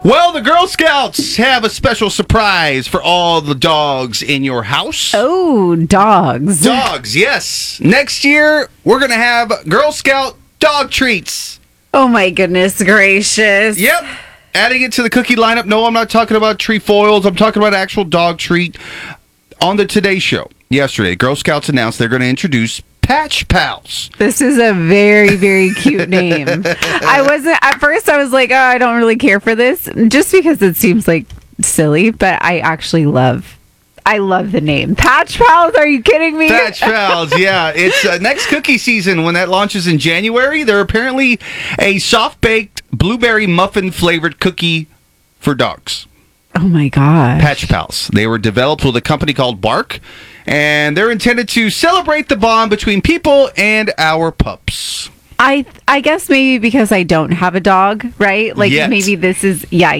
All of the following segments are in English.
Well, the Girl Scouts have a special surprise for all the dogs in your house. Oh, dogs. Dogs, yes. Next year, we're going to have Girl Scout dog treats. Oh, my goodness gracious. Yep. Adding it to the cookie lineup. No, I'm not talking about trefoils. I'm talking about actual dog treat. On the Today Show yesterday, Girl Scouts announced they're going to introduce Patch Pals. This is a very, very cute name. At first I was like, oh, I don't really care for this, just because it seems like silly, but I actually love the name. Patch Pals, are you kidding me? Patch Pals, yeah. It's next cookie season when that launches in January. They're apparently a soft-baked blueberry muffin-flavored cookie for dogs. Oh, my God. Patch Pals. They were developed with a company called Bark, and they're intended to celebrate the bond between people and our pups. I guess maybe because I don't have a dog, right? Like Yet. maybe this is yet.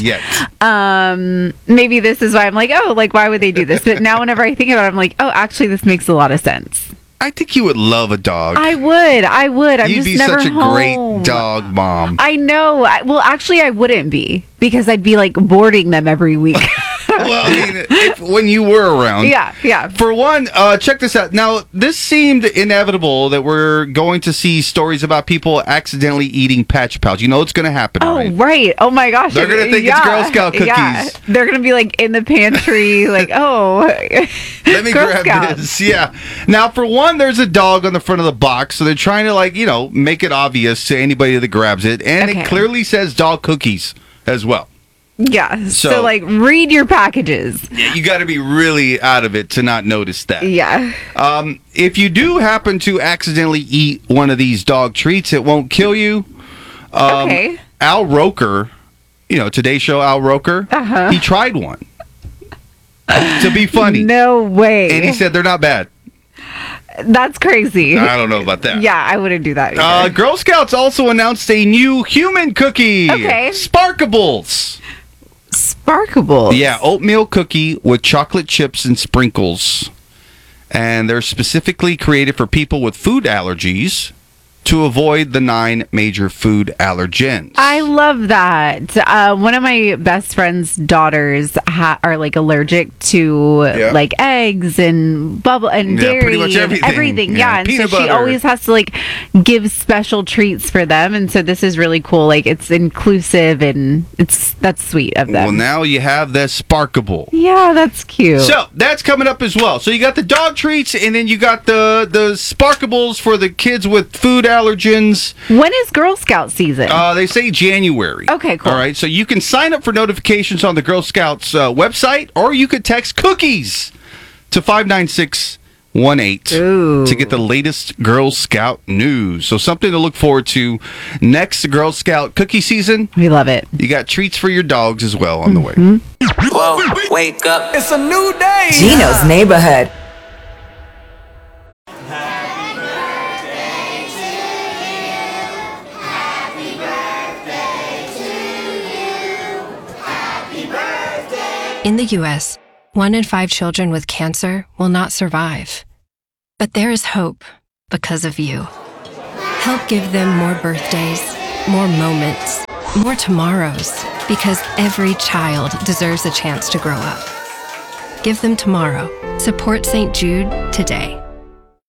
Maybe this is why I'm like, oh, like why would they do this? But now whenever I think about it, I'm like, oh, actually this makes a lot of sense. I think you would love a dog. I would. I'm You'd just be never such a home. great dog mom. I know. Well, actually, I wouldn't be because I'd be like boarding them every week. Well, I mean, when you were around. Yeah. For one, check this out. Now, this seemed inevitable that we're going to see stories about people accidentally eating Patch Pals. You know it's going to happen, Right. Oh, my gosh. They're going to think it's Girl Scout cookies. Yeah. They're going to be like in the pantry, like, oh. Let me Girl grab Scouts. this. Yeah. Now, for one, there's a dog on the front of the box, so they're trying to, make it obvious to anybody that grabs it. And Okay. it clearly says dog cookies as well. Yeah. So read your packages. Yeah, you got to be really out of it to not notice that. Yeah. If you do happen to accidentally eat one of these dog treats, it won't kill you. Okay. Al Roker, Today Show Al Roker, he tried one to be funny. No way. And he said they're not bad. That's crazy. I don't know about that. Yeah, I wouldn't do that either. Girl Scouts also announced a new human cookie. Okay. Sparkables. Sparkables. Yeah, oatmeal cookie with chocolate chips and sprinkles. And they're specifically created for people with food allergies to avoid the 9 major food allergens. I love that. One of my best friend's daughters are like allergic to like eggs and dairy, pretty much everything. Yeah, and so peanut she butter. always has to like give special treats for them, and so this is really cool. Like it's inclusive and that's sweet of them. Well, now you have the Sparkable. Yeah, that's cute. So that's coming up as well. So you got the dog treats, and then you got the Sparkables for the kids with food allergens. When is Girl Scout season? They say January. Okay, cool. All right, so you can sign up for notifications on the Girl Scouts website, or you could text cookies to 59618 to get the latest Girl Scout news. So something to look forward to next Girl Scout cookie season. We love it. You got treats for your dogs as well on the way. Whoa, wake up. It's a new day. Gino's neighborhood. In the U.S., 1 in 5 children with cancer will not survive. But there is hope because of you. Help give them more birthdays, more moments, more tomorrows, because every child deserves a chance to grow up. Give them tomorrow. Support St. Jude today.